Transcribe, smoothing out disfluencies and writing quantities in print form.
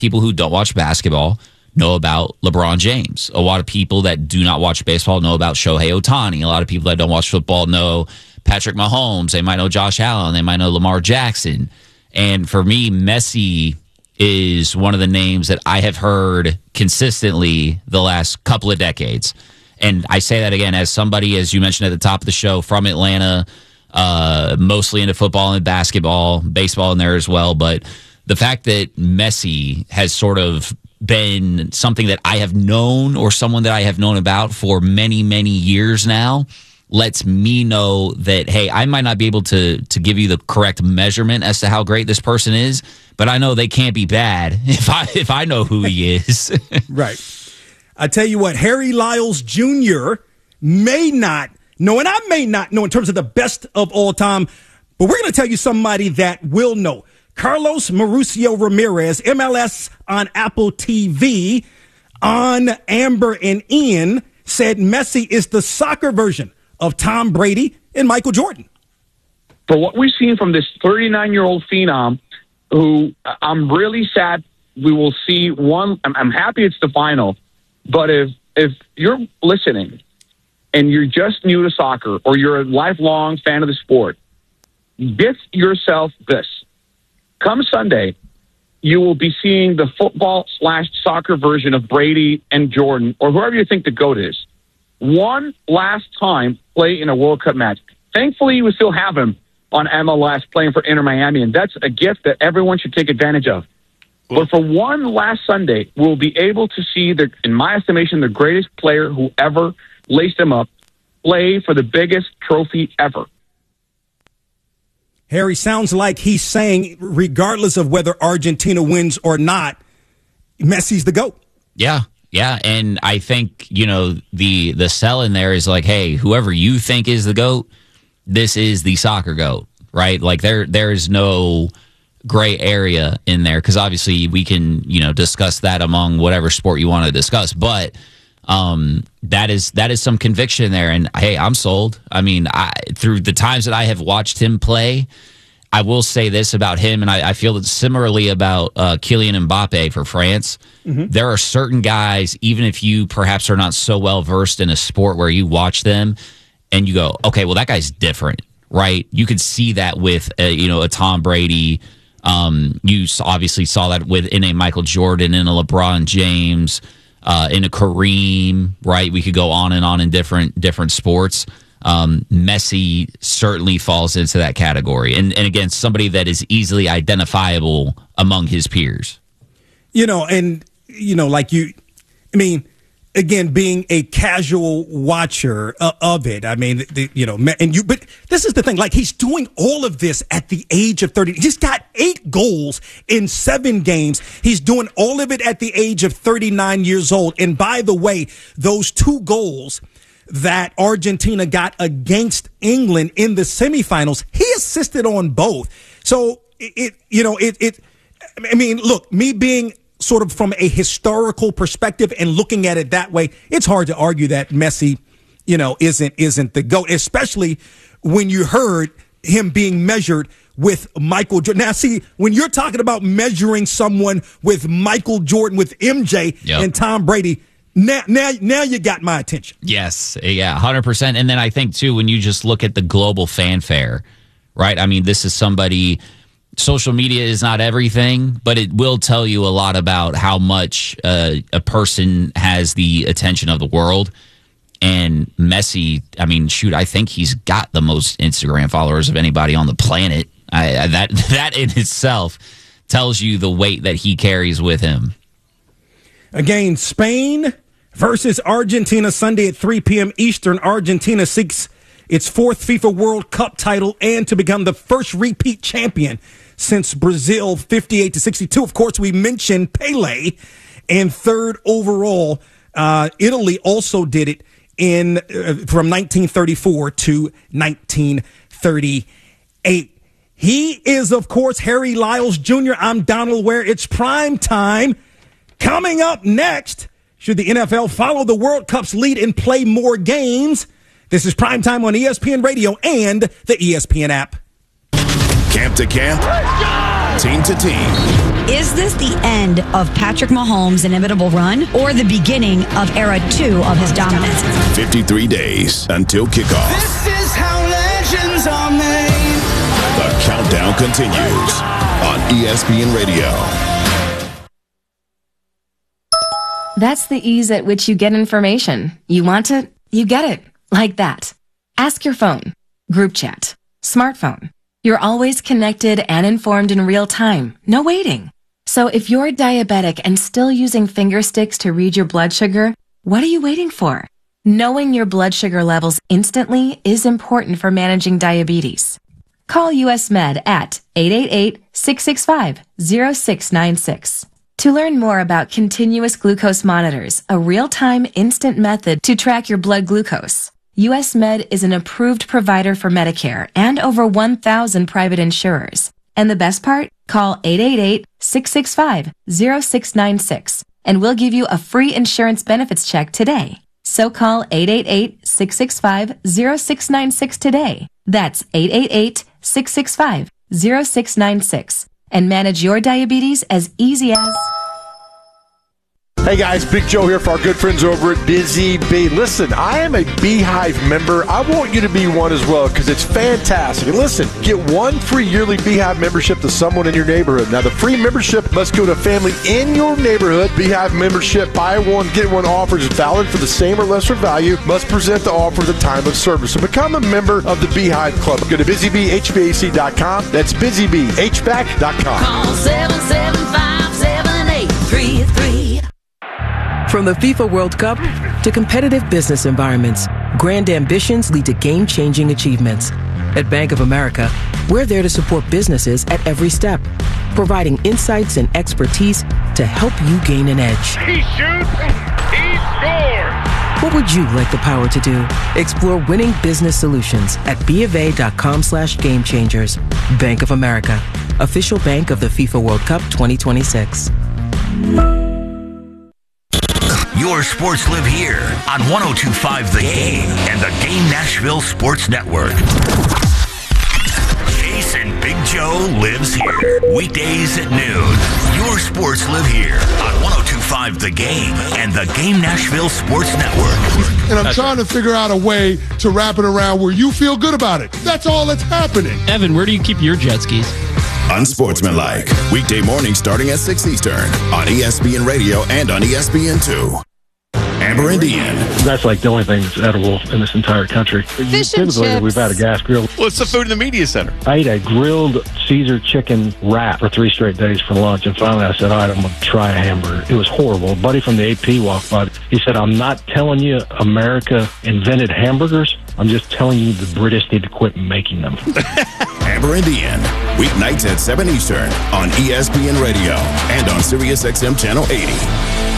people who don't watch basketball know about LeBron James. A lot of people that do not watch baseball know about Shohei Ohtani. A lot of people that don't watch football know Patrick Mahomes. They might know Josh Allen. They might know Lamar Jackson. And for me, Messi is one of the names that I have heard consistently the last couple of decades. And I say that again as somebody, as you mentioned at the top of the show, from Atlanta, mostly into football and basketball, baseball in there as well. But the fact that Messi has sort of been something that I have known, or someone that I have known about for many, many years now, lets me know that, hey, I might not be able to give you the correct measurement as to how great this person is, but I know they can't be bad if I know who he is. Right. I tell you what, Harry Lyles Jr. may not know, and I may not know in terms of the best of all time, but we're going to tell you somebody that will know. Carlos Mauricio Ramirez, MLS on Apple TV, on Amber and Ian, said Messi is the soccer version of Tom Brady and Michael Jordan. For what we've seen from this 39-year-old phenom, who I'm really sad we will see one. I'm happy it's the final, but if you're listening and you're just new to soccer or you're a lifelong fan of the sport, get yourself this. Come Sunday, you will be seeing the football/soccer version of Brady and Jordan, or whoever you think the GOAT is, one last time play in a World Cup match. Thankfully, you will still have him on MLS playing for Inter Miami, and that's a gift that everyone should take advantage of. But for one last Sunday, we'll be able to see, in my estimation, the greatest player who ever laced him up play for the biggest trophy ever. Harry, sounds like he's saying, regardless of whether Argentina wins or not, Messi's the GOAT. Yeah, and I think, the sell in there is like, hey, whoever you think is the GOAT, this is the soccer GOAT, right? Like there is no gray area in there, because obviously we can, discuss that among whatever sport you want to discuss, but that is some conviction there, and hey, I'm sold. I mean, through the times that I have watched him play, I will say this about him, and I feel it similarly about Kylian Mbappe for France. Mm-hmm. There are certain guys, even if you perhaps are not so well versed in a sport, where you watch them and you go, okay, well, that guy's different, right? You could see that with a Tom Brady. You obviously saw that in a Michael Jordan, in a LeBron James, in a Kareem, right? We could go on and on in different sports. Messi certainly falls into that category. And again, somebody that is easily identifiable among his peers. Again, being a casual watcher of it, but this is the thing, like, he's doing all of this at the age of 30. He's got 8 goals in 7 games. He's doing all of it at the age of 39 years old. And by the way, those 2 goals that Argentina got against England in the semifinals, he assisted on both. So look, me being sort of from a historical perspective and looking at it that way, it's hard to argue that Messi, isn't the GOAT, especially when you heard him being measured with Michael Jordan. Now, see, when you're talking about measuring someone with Michael Jordan, with MJ and Tom Brady, now you got my attention. Yes, yeah, 100%. And then I think, too, when you just look at the global fanfare, right? I mean, this is somebody... Social media is not everything, but it will tell you a lot about how much a person has the attention of the world. And Messi, I think he's got the most Instagram followers of anybody on the planet. That in itself tells you the weight that he carries with him. Again, Spain versus Argentina Sunday at 3 p.m. Eastern. Argentina seeks its 4th FIFA World Cup title and to become the first repeat champion since Brazil 58-62. Of course, we mentioned Pele, and 3rd overall. Italy also did it from 1934 to 1938. He is, of course, Harry Lyles Jr. I'm Donald Ware. It's prime time. Coming up next, should the NFL follow the World Cup's lead and play more games? This is Prime Time on ESPN Radio and the ESPN app. Camp to camp, team to team. Is this the end of Patrick Mahomes' inevitable run or the beginning of era 2 of his dominance? 53 days until kickoff. This is how legends are made. The countdown continues on ESPN Radio. That's the ease at which you get information. You want it, you get it. Like that. Ask your phone. Group chat. Smartphone. You're always connected and informed in real time. No waiting. So if you're diabetic and still using finger sticks to read your blood sugar, what are you waiting for? Knowing your blood sugar levels instantly is important for managing diabetes. Call US Med at 888-665-0696. To learn more about continuous glucose monitors, a real-time instant method to track your blood glucose, US Med is an approved provider for Medicare and over 1,000 private insurers. And the best part? Call 888-665-0696 and we'll give you a free insurance benefits check today. So call 888-665-0696 today. That's 888-665-0696 and manage your diabetes as easy as... Hey guys, Big Joe here for our good friends over at Busy Bee. Listen, I am a Beehive member. I want you to be one as well because it's fantastic. And listen, get one free yearly Beehive membership to someone in your neighborhood. Now, the free membership must go to a family in your neighborhood. Beehive membership, buy one, get one offer is valid for the same or lesser value. Must present the offer at the time of service. So become a member of the Beehive Club. Go to busybeehvac.com. That's busybeehvac.com. Call 775-7833. From the FIFA World Cup to competitive business environments, grand ambitions lead to game-changing achievements. At Bank of America, we're there to support businesses at every step, providing insights and expertise to help you gain an edge. He shoots, he scores! What would you like the power to do? Explore winning business solutions at BofA.com/gamechangers. Bank of America, official bank of the FIFA World Cup 2026. Your sports live here on 102.5 The Game and the Game Nashville Sports Network. Jason Big Joe lives here. Weekdays at noon. Your sports live here on 102.5 The Game and the Game Nashville Sports Network. And I'm trying to figure out a way to wrap it around where you feel good about it. That's all that's happening. Evan, where do you keep your jet skis? Unsportsmanlike. Weekday morning starting at 6 Eastern on ESPN Radio and on ESPN2. Amber and Ian. That's like the only thing that's edible in this entire country. Fish and chips. We've had a gas grill. What's the food in the media center? I ate a grilled Caesar chicken wrap for 3 straight days for lunch, and finally I said, all right, I'm going to try a hamburger. It was horrible. A buddy from the AP walked by. He said, I'm not telling you America invented hamburgers. I'm just telling you the British need to quit making them. Amber and Ian, weeknights at 7 Eastern on ESPN Radio and on SiriusXM Channel 80.